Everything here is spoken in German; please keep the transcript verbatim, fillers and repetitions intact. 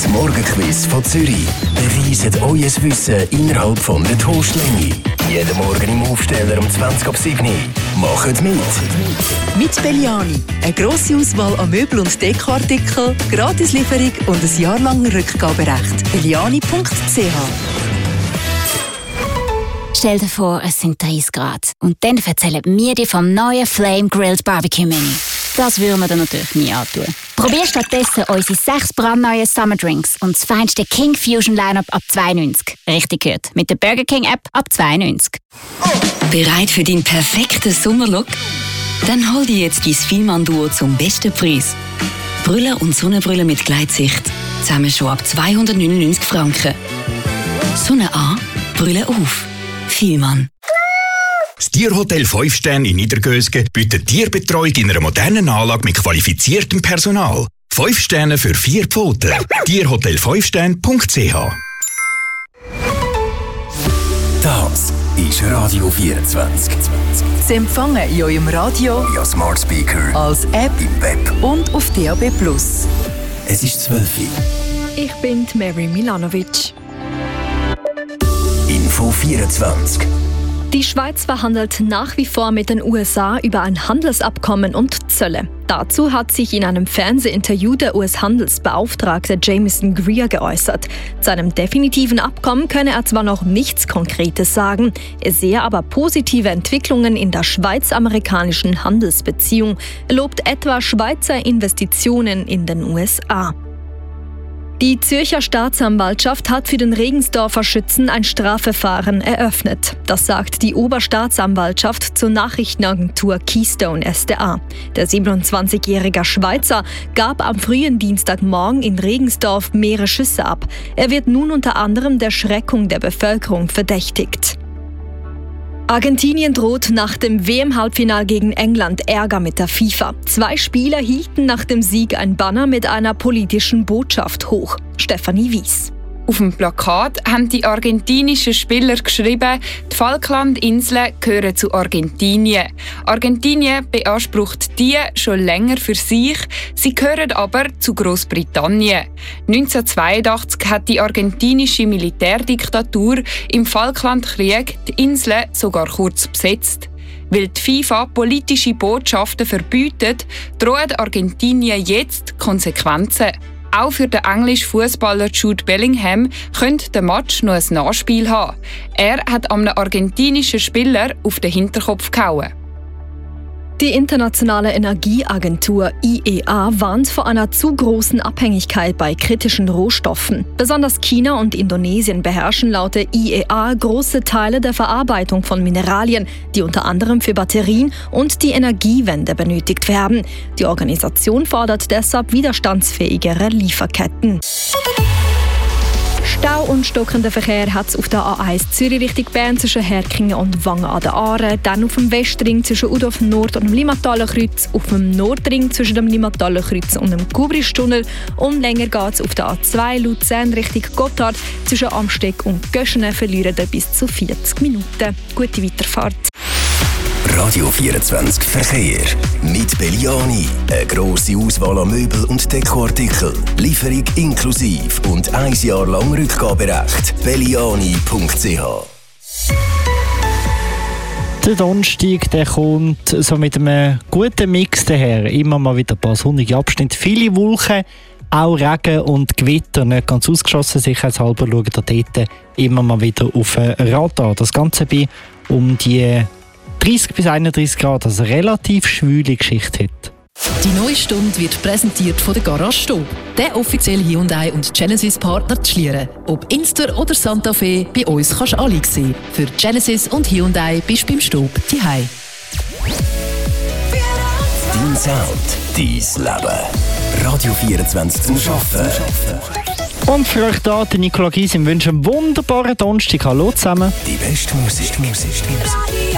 Morgenquiz von Zürich. Beweist euer Wissen innerhalb von der Toastlänge. Jeden Morgen im Aufsteller um zwanzig ab sieben. Macht mit! Mit Belliani. Eine grosse Auswahl an Möbel- und Dekoartikeln, Gratislieferung und ein Jahr lang Rückgaberecht. belliani punkt c h. Stell dir vor, es sind dreißig Grad. Und dann erzählen wir dir vom neuen Flame Grilled Barbecue Menu. Das würden wir dir natürlich nie antun. Probier stattdessen unsere sechs brandneuen Summer Drinks und das feinste King Fusion Lineup ab zwei neunzig. Richtig gehört, mit der Burger King App ab zwei neunzig. Bereit für deinen perfekten Sommerlook? Dann hol dir jetzt dein Fielmann-Duo zum besten Preis. Brille und Sonnenbrille mit Gleitsicht. Zusammen schon ab zweihundertneunundneunzig Franken. Sonne an, Brille auf. Fielmann. Das Tierhotel fünf Sterne in Niedergösgen bietet Tierbetreuung in einer modernen Anlage mit qualifiziertem Personal. fünf Sterne für vier Pfoten. tierhotel fünf sterne punkt c h. Das ist Radio vierundzwanzig. Sie empfangen in eurem Radio, Ja, Smart Speaker, als App im Web. und auf D A B plus. Es ist zwölf Uhr. Ich bin die Mary Milanovic. Info vierundzwanzig. Die Schweiz verhandelt nach wie vor mit den U S A über ein Handelsabkommen und Zölle. Dazu hat sich in einem Fernsehinterview der U S-Handelsbeauftragte Jameson Greer geäußert. Zu einem definitiven Abkommen könne er zwar noch nichts Konkretes sagen, er sehe aber positive Entwicklungen in der schweiz-amerikanischen Handelsbeziehung. Er lobt etwa Schweizer Investitionen in den U S A. Die Zürcher Staatsanwaltschaft hat für den Regensdorfer Schützen ein Strafverfahren eröffnet. Das sagt die Oberstaatsanwaltschaft zur Nachrichtenagentur Keystone S D A. Der siebenundzwanzigjährige Schweizer gab am frühen Dienstagmorgen in Regensdorf mehrere Schüsse ab. Er wird nun unter anderem der Schreckung der Bevölkerung verdächtigt. Argentinien droht nach dem W M-Halbfinal gegen England Ärger mit der FIFA. Zwei Spieler hielten nach dem Sieg ein Banner mit einer politischen Botschaft hoch. Stefanie Wies. Auf dem Plakat haben die argentinischen Spieler geschrieben, die Falklandinseln gehören zu Argentinien. Argentinien beansprucht die schon länger für sich, sie gehören aber zu Großbritannien. neunzehnhundertzweiundachtzig hat die argentinische Militärdiktatur im Falklandkrieg die Inseln sogar kurz besetzt. Weil die FIFA politische Botschaften verbietet, drohen Argentinien jetzt Konsequenzen. Auch für den englischen Fußballer Jude Bellingham könnte der Match noch ein Nachspiel haben. Er hat einem argentinischen Spieler auf den Hinterkopf gehauen. Die Internationale Energieagentur I E A warnt vor einer zu großen Abhängigkeit bei kritischen Rohstoffen. Besonders China und Indonesien beherrschen laut der I E A große Teile der Verarbeitung von Mineralien, die unter anderem für Batterien und die Energiewende benötigt werden. Die Organisation fordert deshalb widerstandsfähigere Lieferketten. Stau und stockender Verkehr hat es auf der A eins Zürich Richtung Bern zwischen Herkingen und Wangen an der Aare, dann auf dem Westring zwischen Udorf Nord und dem Limataler Kreuz, auf dem Nordring zwischen dem Limataler Kreuz und dem Kubristunnel und länger geht es auf der A zwei Luzern Richtung Gotthard zwischen Amsteg und Göschenen verlieren bis zu vierzig Minuten. Gute Weiterfahrt. Radio vierundzwanzig Verkehr. Mit Belliani. Eine grosse Auswahl an Möbel- und Dekoartikeln. Lieferung inklusiv und ein Jahr lang Rückgaberecht. belliani punkt c h. Der Donnerstag, der kommt so mit einem guten Mix daher. Immer mal wieder ein paar sonnige Abschnitte, viele Wolken, auch Regen und Gewitter. Nicht ganz ausgeschlossen, sicherheitshalber schauen wir dort immer mal wieder auf ein Radar. Das Ganze bei um die dreißig bis einunddreißig Grad, also relativ schwüle Geschichte hat. Die neue Stunde wird präsentiert von der Garage Stob, der offizielle Hyundai und Genesis Partner zu Schlieren. Ob Inster oder Santa Fe, bei uns kannst du alle sehen. Für Genesis und Hyundai bist du beim Stob daheim. Dein Sound, dein Leben. Radio vierundzwanzig zum Arbeiten. Und für euch da, der Nicola Gysi, wünsche einen wunderbaren Donnerstag. Hallo zusammen. Die beste Musik. Musik.